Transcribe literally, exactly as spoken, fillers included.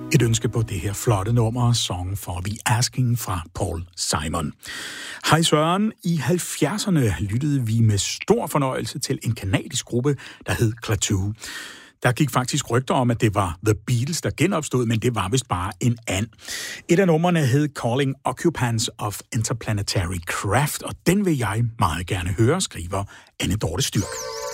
Et ønske på det her flotte nummer, Song for the Asking fra Paul Simon. Hej Søren, i halvfjerdserne lyttede vi med stor fornøjelse til en kanadisk gruppe, der hed Klaatu. Der gik faktisk rygter om, at det var The Beatles, der genopstod, men det var vist bare en and. Et af numrene hed Calling Occupants of Interplanetary Craft, og den vil jeg meget gerne høre, skriver Anne Dorte Styrk.